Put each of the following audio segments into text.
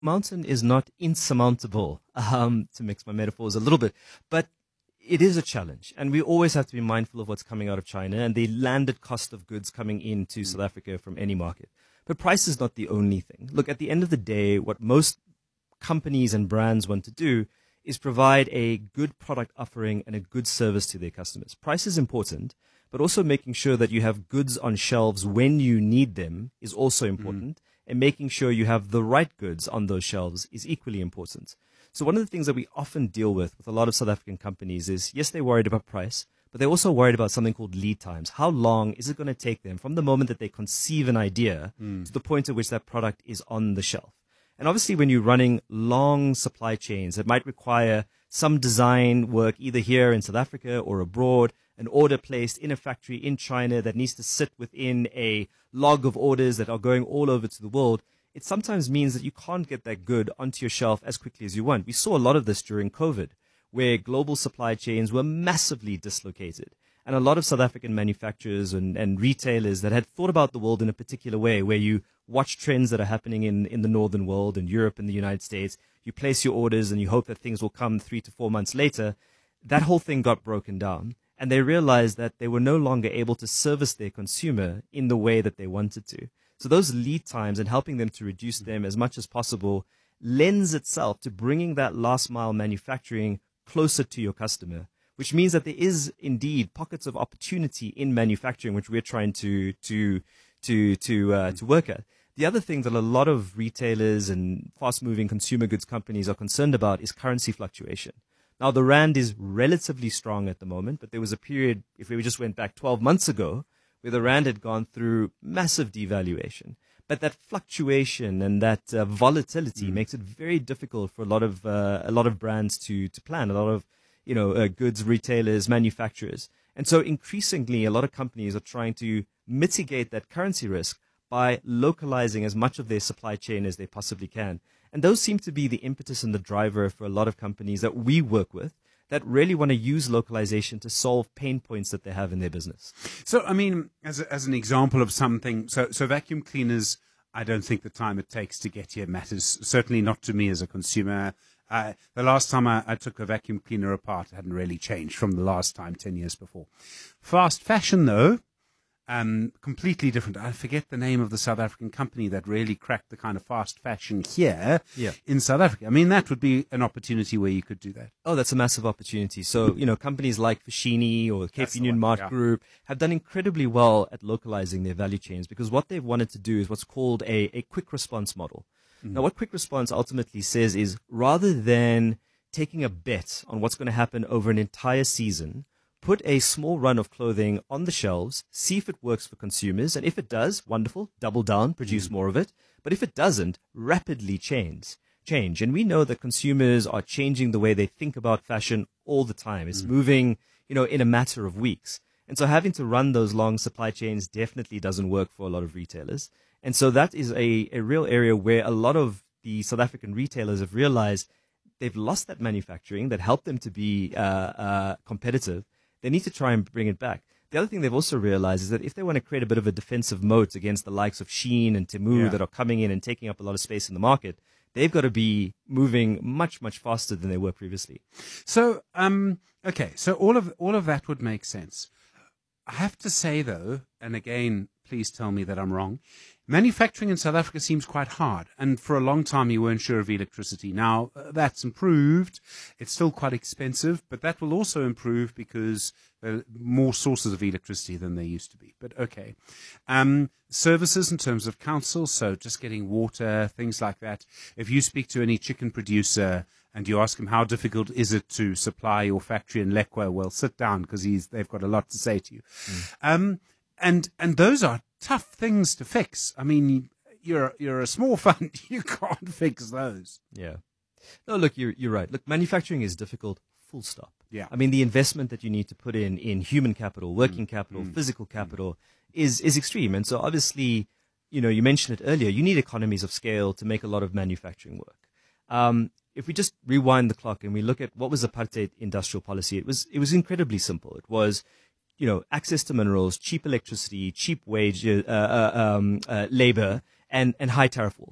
Mountain is not insurmountable, to mix my metaphors a little bit, but it is a challenge. And we always have to be mindful of what's coming out of China and the landed cost of goods coming into South Africa from any market. But price is not the only thing. Look, at the end of the day, what most companies and brands want to do is provide a good product offering and a good service to their customers. Price is important, but also making sure that you have goods on shelves when you need them is also important. And making sure you have the right goods on those shelves is equally important. So one of the things that we often deal with a lot of South African companies is, yes, they're worried about price, but they're also worried about something called lead times. How long is it going to take them from the moment that they conceive an idea to the point at which that product is on the shelf? And obviously, when you're running long supply chains, it might require some design work either here in South Africa or abroad, an order placed in a factory in China that needs to sit within a log of orders that are going all over to the world. It sometimes means that you can't get that good onto your shelf as quickly as you want. We saw a lot of this during COVID, where global supply chains were massively dislocated. And a lot of South African manufacturers and retailers that had thought about the world in a particular way, where you watch trends that are happening in the northern world and Europe and the United States, you place your orders and you hope that things will come 3 to 4 months later, that whole thing got broken down. And they realized that they were no longer able to service their consumer in the way that they wanted to. So those lead times and helping them to reduce them as much as possible lends itself to bringing that last mile manufacturing closer to your customer, which means that there is indeed pockets of opportunity in manufacturing, which we're trying to work at. The other thing that a lot of retailers and fast-moving consumer goods companies are concerned about is currency fluctuation. Now, the rand is relatively strong at the moment, but there was a period, if we just went back 12 months ago, where the rand had gone through massive devaluation. But that fluctuation and that volatility makes it very difficult for a lot of brands to plan, a lot of goods retailers, manufacturers. And so increasingly, a lot of companies are trying to mitigate that currency risk by localizing as much of their supply chain as they possibly can. And those seem to be the impetus and the driver for a lot of companies that we work with that really want to use localization to solve pain points that they have in their business. So, I mean, as an example of something, so vacuum cleaners, I don't think the time it takes to get here matters, certainly not to me as a consumer. The last time I took a vacuum cleaner apart, it hadn't really changed from the last time 10 years before. Fast fashion, though, completely different. I forget the name of the South African company that really cracked the kind of fast fashion here in South Africa. I mean, that would be an opportunity where you could do that. Oh, that's a massive opportunity. So, companies like Foschini or Cape Union Mart Group have done incredibly well at localizing their value chains, because what they've wanted to do is what's called a quick response model. Now, what quick response ultimately says is, rather than taking a bet on what's going to happen over an entire season, put a small run of clothing on the shelves, see if it works for consumers. And if it does, wonderful, double down, produce more of it. But if it doesn't, rapidly change. And we know that consumers are changing the way they think about fashion all the time. It's moving, in a matter of weeks. And so having to run those long supply chains definitely doesn't work for a lot of retailers. And so that is a real area where a lot of the South African retailers have realized they've lost that manufacturing that helped them to be competitive. They need to try and bring it back. The other thing they've also realized is that if they want to create a bit of a defensive moat against the likes of Shein and Temu that are coming in and taking up a lot of space in the market, they've got to be moving much, much faster than they were previously. So, okay, so all of that would make sense. I have to say, though, and again, please tell me that I'm wrong, manufacturing in South Africa seems quite hard, and for a long time you weren't sure of electricity. Now, that's improved. It's still quite expensive, but that will also improve because there are more sources of electricity than there used to be. But okay. Services in terms of council, so just getting water, things like that. If you speak to any chicken producer and you ask him how difficult is it to supply your factory in Lekwa, well, sit down because they've got a lot to say to you. And those are tough things to fix. I mean, you're a small fund, you can't fix those. Yeah. No, look, you're right. Look, manufacturing is difficult, full stop. Yeah. I mean, the investment that you need to put in human capital, working capital, physical capital is extreme. And so obviously, you mentioned it earlier, you need economies of scale to make a lot of manufacturing work. If we just rewind the clock and we look at what was apartheid industrial policy, it was incredibly simple. It was, access to minerals, cheap electricity, cheap wage, labor, and high tariff walls.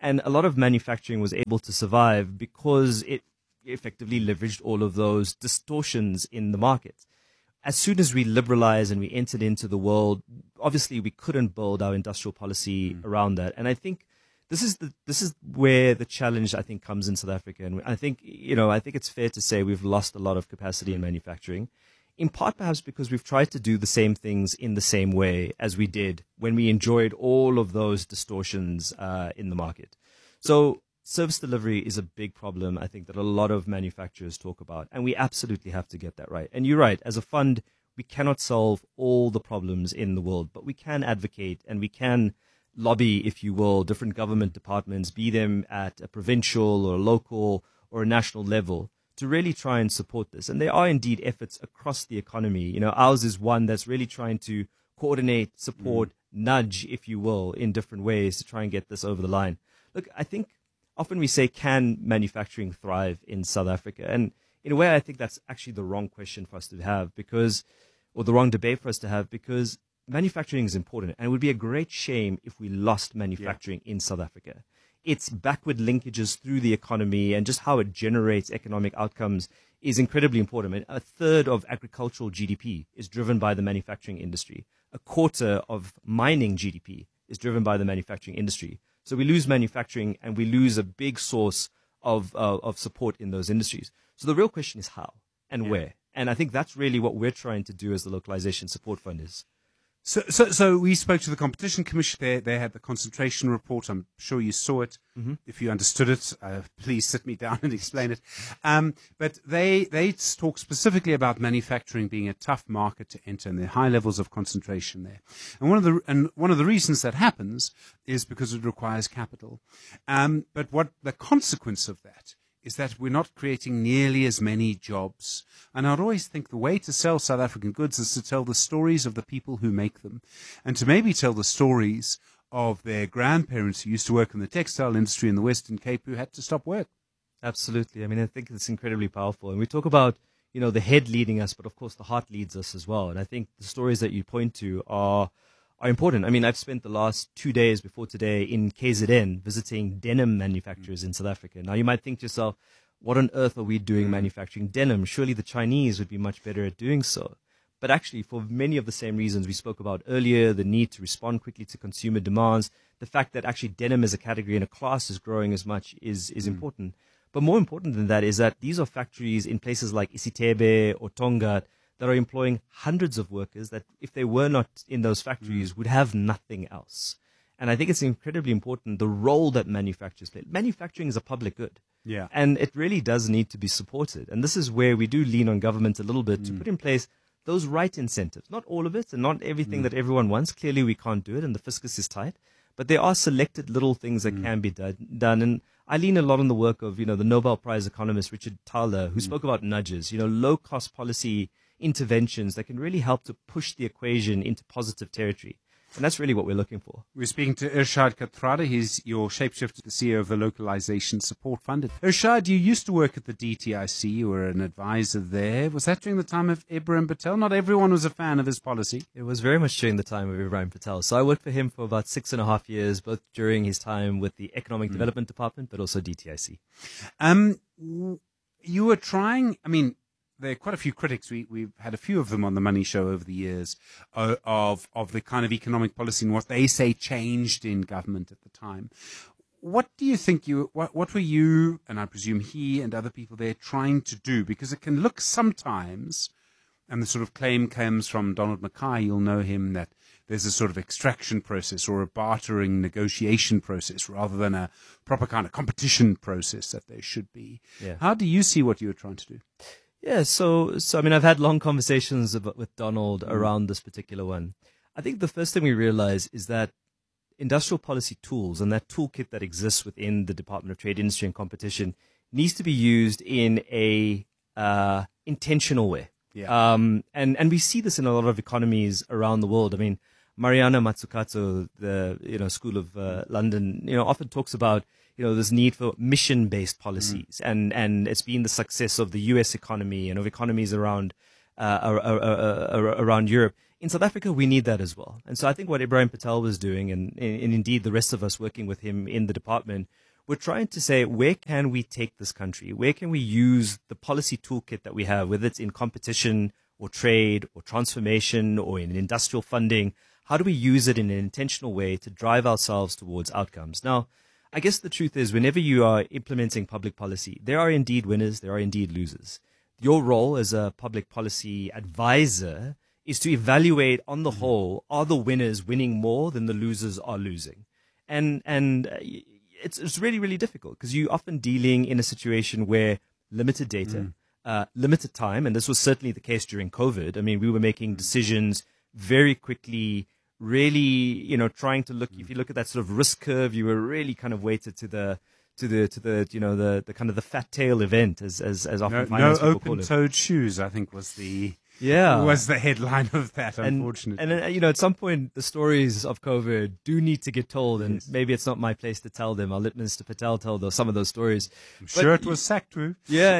And a lot of manufacturing was able to survive because it effectively leveraged all of those distortions in the market. As soon as we liberalized and we entered into the world, obviously we couldn't build our industrial policy around that. And I think this is where the challenge, I think, comes in South Africa. And I think it's fair to say we've lost a lot of capacity in manufacturing, in part perhaps because we've tried to do the same things in the same way as we did when we enjoyed all of those distortions in the market. So service delivery is a big problem, I think, that a lot of manufacturers talk about, and we absolutely have to get that right. And you're right, as a fund, we cannot solve all the problems in the world, but we can advocate and we can lobby, if you will, different government departments, be them at a provincial or a local or a national level, to really try and support this. And there are indeed efforts across the economy. Ours is one that's really trying to coordinate, support, nudge, if you will, in different ways to try and get this over the line. Look, I think often we say, can manufacturing thrive in South Africa? And in a way, I think that's actually the wrong question for us to have or the wrong debate for us to have, because manufacturing is important. And it would be a great shame if we lost manufacturing in South Africa. Its backward linkages through the economy and just how it generates economic outcomes is incredibly important. I mean, a third of agricultural GDP is driven by the manufacturing industry. A quarter of mining GDP is driven by the manufacturing industry. So we lose manufacturing and we lose a big source of support in those industries. So the real question is how and where. And I think that's really what we're trying to do as the Localization Support Fund is. So we spoke to the Competition Commission. They had the concentration report. I'm sure you saw it. Mm-hmm. If you understood it, please sit me down and explain it. But they talk specifically about manufacturing being a tough market to enter and the high levels of concentration there. And one of the reasons that happens is because it requires capital. But what the consequence of that is that we're not creating nearly as many jobs. And I'd always think the way to sell South African goods is to tell the stories of the people who make them, and to maybe tell the stories of their grandparents who used to work in the textile industry in the Western Cape who had to stop work. Absolutely. I mean, I think it's incredibly powerful. And we talk about, the head leading us, but of course the heart leads us as well. And I think the stories that you point to are important. I mean, I've spent the last 2 days before today in KZN visiting denim manufacturers in South Africa. Now, you might think to yourself, what on earth are we doing manufacturing denim? Surely the Chinese would be much better at doing so. But actually, for many of the same reasons we spoke about earlier, the need to respond quickly to consumer demands, the fact that actually denim as a category and a class is growing as much is important. But more important than that is that these are factories in places like Isitebe or Tonga that are employing hundreds of workers that, if they were not in those factories, would have nothing else. And I think it's incredibly important, the role that manufacturers play. Manufacturing is a public good. Yeah. And it really does need to be supported. And this is where we do lean on government a little bit to put in place those right incentives. Not all of it and not everything that everyone wants. Clearly, we can't do it and the fiscus is tight. But there are selected little things that can be done. And I lean a lot on the work of, the Nobel Prize economist Richard Thaler, who spoke about nudges, low-cost policy interventions that can really help to push the equation into positive territory. And that's really what we're looking for. We're speaking to Irshad Kathrada. He's your shapeshifter, the CEO of the Localization Support Fund. Irshad, you used to work at the DTIC. You were an advisor there. Was that during the time of Ibrahim Patel? Not everyone was a fan of his policy. It was very much during the time of Ibrahim Patel. So I worked for him for about 6.5 years, both during his time with the Economic Development Department, but also DTIC. You were trying, there are quite a few critics. We've had a few of them on the Money Show over the years of the kind of economic policy and what they say changed in government at the time. What do you think what were you, and I presume he and other people there, trying to do? Because it can look sometimes, and the sort of claim comes from Donald Mackay, you'll know him, that there's a sort of extraction process or a bartering negotiation process rather than a proper kind of competition process that there should be. Yeah. How do you see what you were trying to do? Yeah, so I mean, I've had long conversations with Donald around this particular one. I think the first thing we realize is that industrial policy tools and that toolkit that exists within the Department of Trade, Industry and Competition needs to be used in a intentional way. Yeah. And we see this in a lot of economies around the world. I mean, Mariana Mazzucato, the School of London, often talks about this need for mission-based policies, and it's been the success of the U.S. economy and of economies around Europe in South Africa, we need that as well. And so I think what Ibrahim Patel was doing, and indeed the rest of us working with him in the department, we're trying to say, where can we take this country? Where can we use the policy toolkit that we have, whether it's in competition or trade or transformation or in industrial funding? How do we use it in an intentional way to drive ourselves towards outcomes? Now, I guess the truth is, whenever you are implementing public policy, there are indeed winners, there are indeed losers. Your role as a public policy advisor is to evaluate on the whole, are the winners winning more than the losers are losing? And it's really, really difficult because you're often dealing in a situation where limited data, limited time, and this was certainly the case during COVID. I mean, we were making decisions very quickly, really, you know, trying to look, if you look at that sort of risk curve, you were really kind of weighted to the you know, the kind of the fat tail event as often finance people call it. No open-toed shoes, I think was the headline of that, unfortunately. And you know, at some point, the stories of COVID do need to get told, and maybe it's not my place to tell them. I'll let Mr. Patel tell some of those stories. I'm sure it was Saktu. Yeah,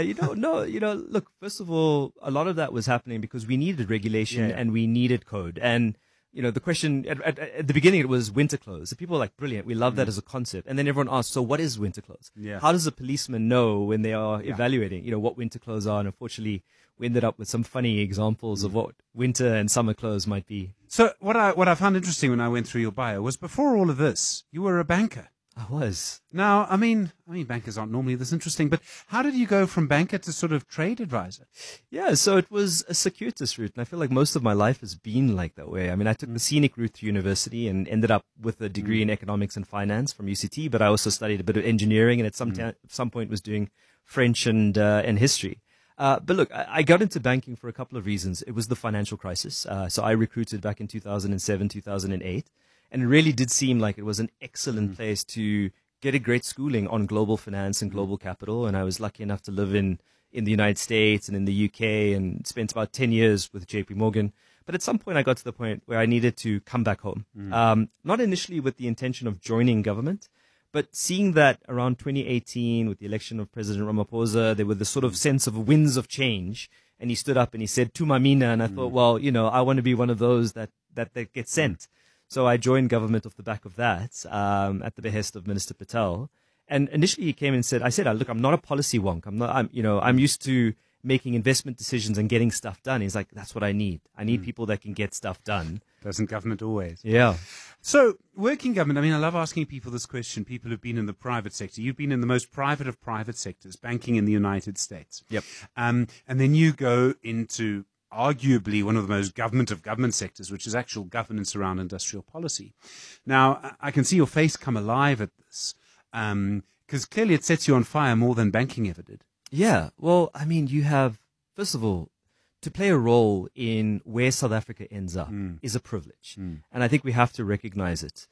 look, first of all, a lot of that was happening because we needed regulation and we needed code. And, you know, the question at the beginning, it was winter clothes. So people were like, brilliant, we love that as a concept. And then everyone asked, so what is winter clothes? Yeah. How does a policeman know when they are evaluating, you know, what winter clothes are? And unfortunately, we ended up with some funny examples of what winter and summer clothes might be. So what I found interesting when I went through your bio was before all of this, you were a banker. I was. Now, I mean, bankers aren't normally this interesting, but how did you go from banker to sort of trade advisor? Yeah, so it was a circuitous route, and I feel like most of my life has been like that way. I mean, I took the scenic route through university and ended up with a degree in economics and finance from UCT, but I also studied a bit of engineering and at some point was doing French and history. But look, I got into banking for a couple of reasons. It was the financial crisis. So I recruited back in 2007, 2008. And it really did seem like it was an excellent place to get a great schooling on global finance and global capital. And I was lucky enough to live in the United States and in the UK and spent about 10 years with JP Morgan. But at some point, I got to the point where I needed to come back home. Not initially with the intention of joining government, but seeing that around 2018 with the election of President Ramaphosa, there were the sort of sense of winds of change. And he stood up and he said, "Tuma mina," and I thought, well, you know, I want to be one of those that gets sent. So I joined government off the back of that, at the behest of Minister Patel. And initially he came and said, look, I'm not a policy wonk. I'm used to making investment decisions and getting stuff done. He's like, that's what I need. I need people that can get stuff done. Doesn't government always? Yeah. So working government, I mean, I love asking people this question, people who've been in the private sector. You've been in the most private of private sectors, banking in the United States. Yep. And then you go into arguably one of the most government of government sectors, which is actual governance around industrial policy. Now, I can see your face come alive at this, because clearly it sets you on fire more than banking ever did. Yeah. Well, I mean, you have, first of all, to play a role in where South Africa ends up is a privilege. And I think we have to recognize it.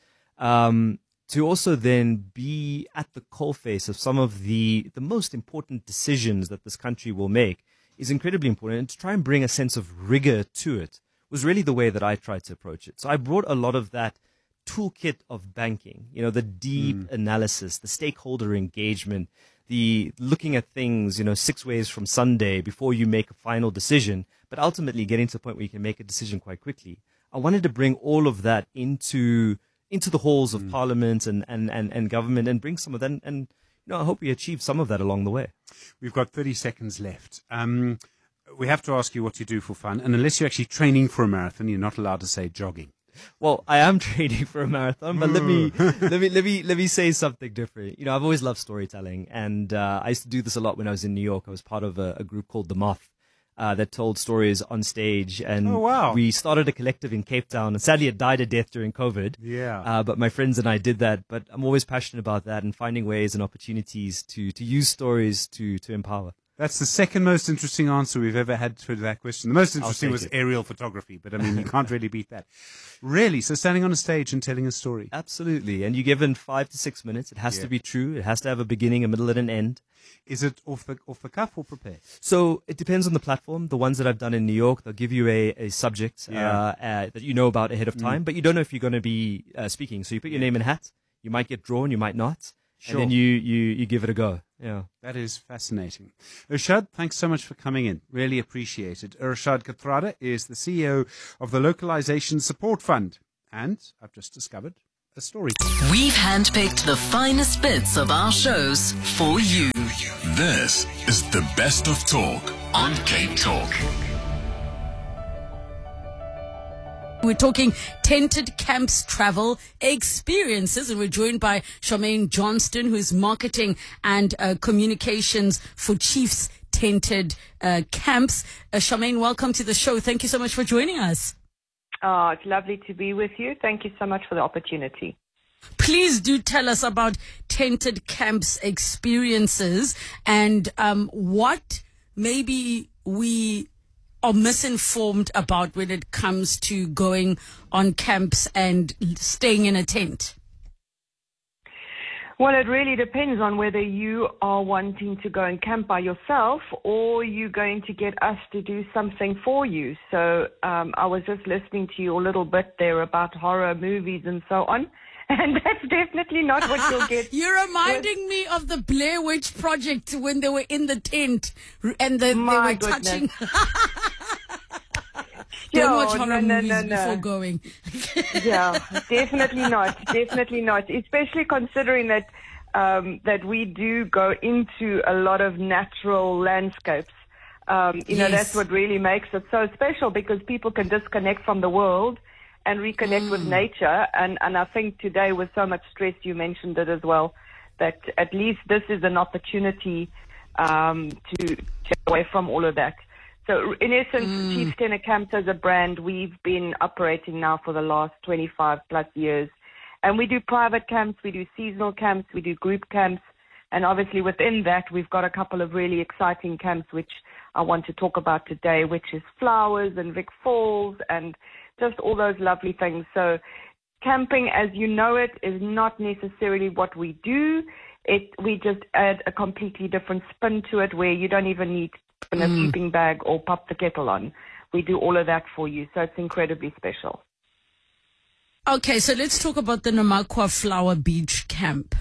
To also then be at the coalface of some of the most important decisions that this country will make is incredibly important. And to try and bring a sense of rigor to it was really the way that I tried to approach it. So I brought a lot of that toolkit of banking, you know, the deep analysis, the stakeholder engagement, the looking at things, you know, 6 ways from Sunday before you make a final decision, but ultimately getting to the point where you can make a decision quite quickly. I wanted to bring all of that into the halls of parliament and government and bring some of that. And you know, I hope we achieve some of that along the way. We've got 30 seconds left. We have to ask you what you do for fun. And unless you're actually training for a marathon, you're not allowed to say jogging. Well, I am training for a marathon, but let me say something different. You know, I've always loved storytelling, and I used to do this a lot when I was in New York. I was part of a group called The Moth that told stories on stage, and we started a collective in Cape Town. And sadly, it died a death during COVID. Yeah. But my friends and I did that. But I'm always passionate about that and finding ways and opportunities to use stories to empower. That's the second most interesting answer we've ever had to that question. The most interesting was aerial photography, but I mean, you can't really beat that. Really? So standing on a stage and telling a story? Absolutely. And you're given 5 to 6 minutes. It has to be true. It has to have a beginning, a middle, and an end. Is it off the cuff or prepared? So it depends on the platform. The ones that I've done in New York, they'll give you a subject that you know about ahead of time, but you don't know if you're going to be speaking. So you put your name in a hat. You might get drawn, you might not. Sure. and then you give it a go. Yeah. That is fascinating. Irshad, thanks so much for coming in. Really appreciate it. Irshad Kathrada is the CEO of the Localization Support Fund. And I've just discovered a story. We've handpicked the finest bits of our shows for you. This is the best of talk on Cape Talk. We're talking tented camps travel experiences, and we're joined by Charmaine Johnston, who is marketing and communications for Chiefs Tented Camps. Charmaine, welcome to the show. Thank you so much for joining us. Oh, it's lovely to be with you. Thank you so much for the opportunity. Please do tell us about tented camps experiences and what maybe we are misinformed about when it comes to going on camps and staying in a tent. Well, it really depends on whether you are wanting to go and camp by yourself or you're going to get us to do something for you. So I was just listening to you a little bit there about horror movies and so on. And that's definitely not what you'll get. You're reminding me of the Blair Witch Project when they were in the tent and they were touching. Don't watch horror movies before going. Yeah, definitely not. Definitely not. Especially considering that that we do go into a lot of natural landscapes. Yes. That's what really makes it so special, because people can disconnect from the world and reconnect with nature. And I think today, with so much stress, you mentioned it as well, that at least this is an opportunity to get away from all of that. So in essence, Chiefs Tented Camps as a brand, we've been operating now for the last 25 plus years. And we do private camps, we do seasonal camps, we do group camps. And obviously within that, we've got a couple of really exciting camps, which I want to talk about today, which is Flowers and Vic Falls and just all those lovely things. So camping as you know it is not necessarily what we do. We just add a completely different spin to it, where you don't even need a sleeping bag or pop the kettle on. We do all of that for you. So it's incredibly special. Okay, so let's talk about the Namakwa Flower Beach Camp.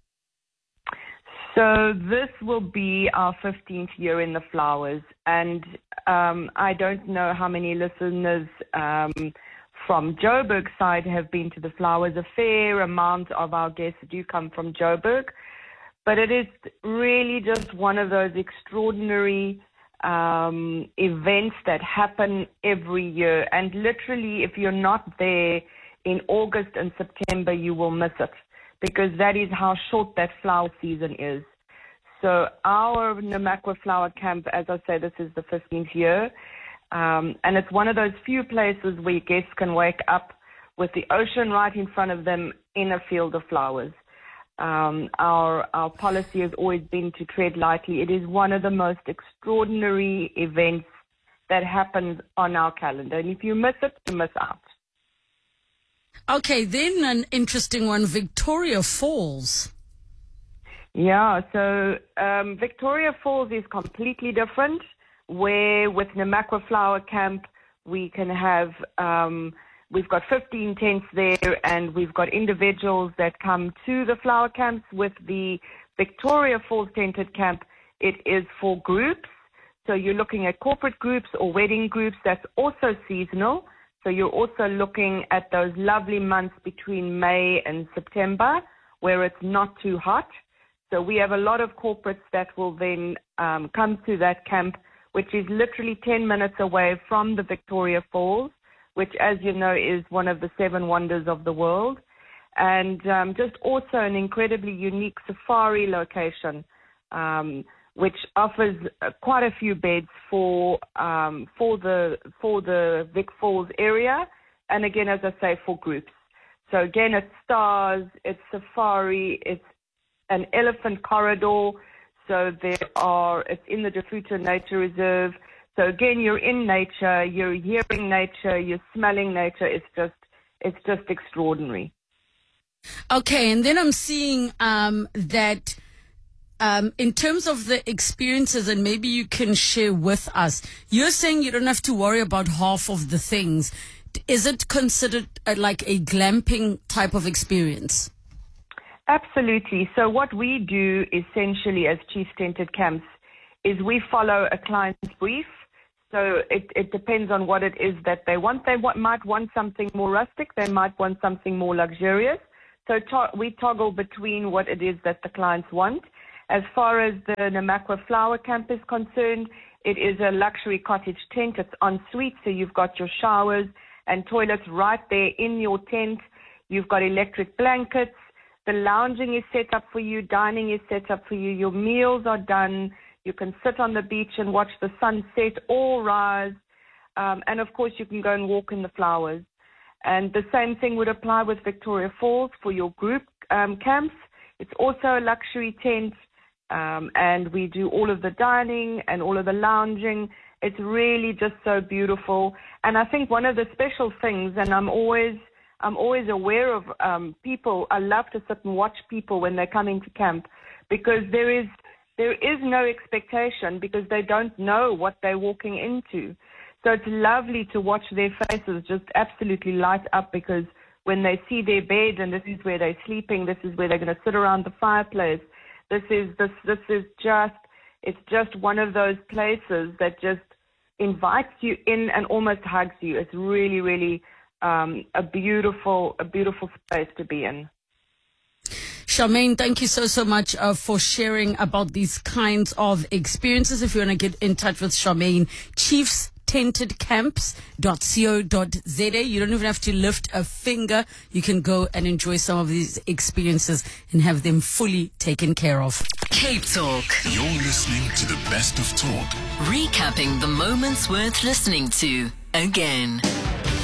So this will be our 15th year in the Flowers, and I don't know how many listeners from Joburg side have been to the Flowers. A fair amount of our guests do come from Joburg, but it is really just one of those extraordinary events that happen every year. And literally, if you're not there in August and September, you will miss it, because that is how short that flower season is. So our Namakwa Flower Camp, as I say, this is the 15th year. And it's one of those few places where guests can wake up with the ocean right in front of them in a field of flowers. Our policy has always been to tread lightly. It is one of the most extraordinary events that happens on our calendar. And if you miss it, you miss out. Okay, then an interesting one, Victoria Falls. Yeah, so Victoria Falls is completely different, where with Namakwa Flower Camp, we can have, we've got 15 tents there, and we've got individuals that come to the flower camps. With the Victoria Falls Tented Camp, it is for groups. So you're looking at corporate groups or wedding groups. That's also seasonal. So you're also looking at those lovely months between May and September, where it's not too hot. So we have a lot of corporates that will then come to that camp, which is literally 10 minutes away from the Victoria Falls, which, as you know, is one of the 7 wonders of the world. And just also an incredibly unique safari location, which offers quite a few beds for the Vic Falls area. And again, as I say, for groups. So again, it's stars, it's safari, it's an elephant corridor. So it's in the Defuta Nature Reserve. So again, you're in nature, you're hearing nature, you're smelling nature. It's just extraordinary. Okay, and then I'm seeing that in terms of the experiences, and maybe you can share with us, you're saying you don't have to worry about half of the things. Is it considered like a glamping type of experience? Absolutely. So what we do essentially as Chiefs Tented Camps is we follow a client's brief. So it depends on what it is that they want. They might want something more rustic. They might want something more luxurious. So we toggle between what it is that the clients want. As far as the Namakwa Flower Camp is concerned, it is a luxury cottage tent. It's en suite, so you've got your showers and toilets right there in your tent. You've got electric blankets. The lounging is set up for you. Dining is set up for you. Your meals are done. You can sit on the beach and watch the sunset or rise. And, of course, you can go and walk in the flowers. And the same thing would apply with Victoria Falls for your group camps. It's also a luxury tent. And we do all of the dining and all of the lounging. It's really just so beautiful. And I think one of the special things, and I'm always aware of people, I love to sit and watch people when they're coming to camp, because there is no expectation, because they don't know what they're walking into. So it's lovely to watch their faces just absolutely light up, because when they see their bed and this is where they're sleeping, this is where they're going to sit around the fireplace. It's just one of those places that just invites you in and almost hugs you. It's really, really a beautiful space to be in. Charmaine, thank you so much for sharing about these kinds of experiences. If you want to get in touch with Charmaine, chiefstentedcamps.co.za. You don't even have to lift a finger. You can go and enjoy some of these experiences and have them fully taken care of. Cape Talk. You're listening to the best of talk. Recapping the moments worth listening to again.